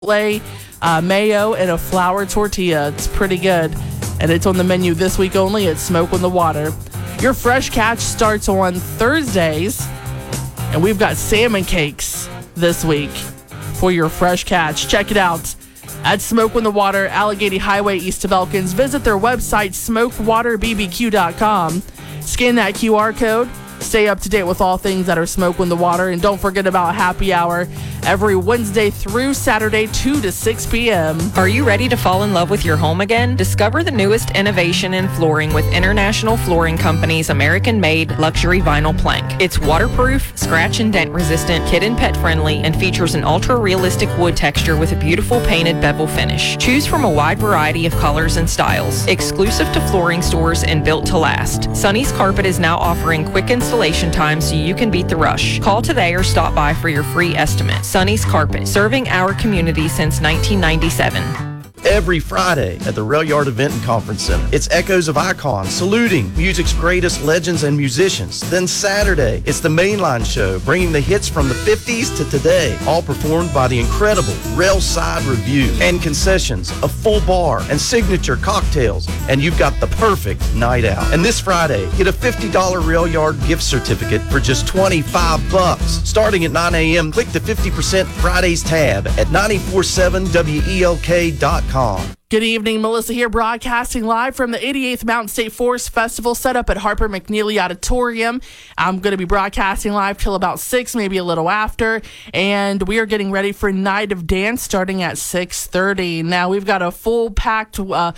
mayo, and a flour tortilla. It's pretty good. And it's on the menu this week only at Smoke on the Water. Your Fresh Catch starts on Thursdays. And we've got salmon cakes this week for your Fresh Catch. Check it out at Smoke on the Water, Allegheny Highway, east of Elkins. Visit their website, smokewaterbbq.com. Scan that QR code. Stay up to date with all things that are Smoke on the Water. And don't forget about happy hour every Wednesday through Saturday, 2 to 6 p.m. Are you ready to fall in love with your home again? Discover the newest innovation in flooring with International Flooring Company's American-made luxury vinyl plank. It's waterproof, scratch and dent resistant, kid and pet friendly, and features an ultra-realistic wood texture with a beautiful painted bevel finish. Choose from a wide variety of colors and styles. Exclusive to flooring stores and built to last. Sonny's Carpet is now offering quick installation time so you can beat the rush. Call today or stop by for your free estimate. Sonny's Carpet, serving our community since 1997. Every Friday at the Rail Yard Event and Conference Center. It's Echoes of Icon, saluting music's greatest legends and musicians. Then Saturday, it's the Mainline Show, bringing the hits from the 50s to today, all performed by the incredible Railside Review. And concessions, a full bar, and signature cocktails, and you've got the perfect night out. And this Friday, get a $50 Rail Yard gift certificate for just $25. Starting at 9 a.m., click the 50% Fridays tab at 947WELK.com. Good evening, Melissa here, broadcasting live from the 88th Mountain State Forest Festival set up at Harper McNeely Auditorium. I'm going to be broadcasting live till about 6, maybe a little after, and we are getting ready for Night of Dance starting at 6:30. Now, we've got a full packed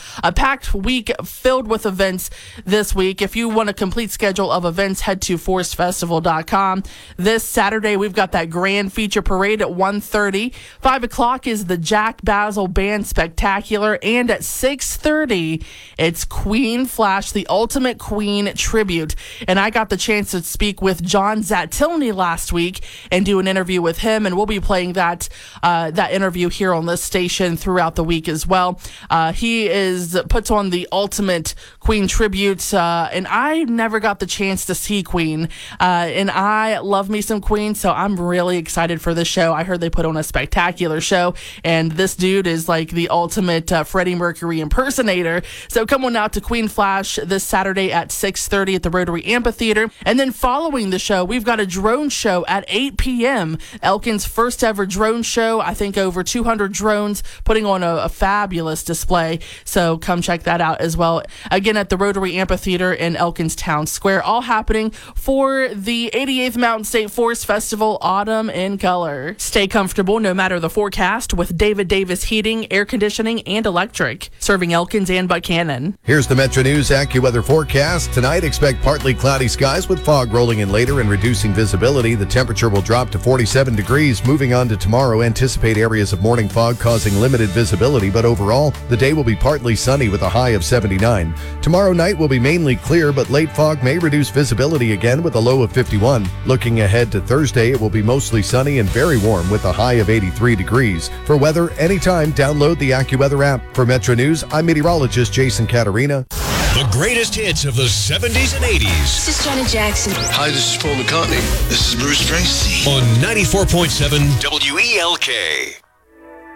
week filled with events this week. If you want a complete schedule of events, head to forestfestival.com. This Saturday, we've got that grand feature parade at 1:30. 5 o'clock is the Jack Basil Band Spectacular. And at 6:30, it's Queen Flash, the Ultimate Queen Tribute. And I got the chance to speak with John Zatilny last week and do an interview with him. And we'll be playing that interview here on this station throughout the week as well. He puts on the Ultimate Queen Tribute. And I never got the chance to see Queen. And I love me some Queen, so I'm really excited for this show. I heard they put on a spectacular show. And this dude is like the ultimate Freddie Mercury impersonator. So come on out to Queen Flash this Saturday at 6:30 at the Rotary Amphitheater. And then following the show, we've got a drone show at 8 p.m. Elkin's first ever drone show. I think over 200 drones putting on a fabulous display. So come check that out as well. Again, at the Rotary Amphitheater in Elkins Town Square. All happening for the 88th Mountain State Forest Festival, Autumn in Color. Stay comfortable no matter the forecast with David Davis Heating, Air Conditioning, and Electric, serving Elkins and Buchanan. Here's the Metro News AccuWeather forecast. Tonight, expect partly cloudy skies with fog rolling in later and reducing visibility. The temperature will drop to 47 degrees. Moving on to tomorrow, anticipate areas of morning fog causing limited visibility, but overall, the day will be partly sunny with a high of 79. Tomorrow night will be mainly clear, but late fog may reduce visibility again with a low of 51. Looking ahead to Thursday, it will be mostly sunny and very warm with a high of 83 degrees. For weather, anytime, download the AccuWeather app. For Metro News, I'm meteorologist Jason Caterina. The greatest hits of the 70s and 80s. This is Janet Jackson. Hi, this is Paul McCartney. This is Bruce Springsteen. On 94.7 WELK.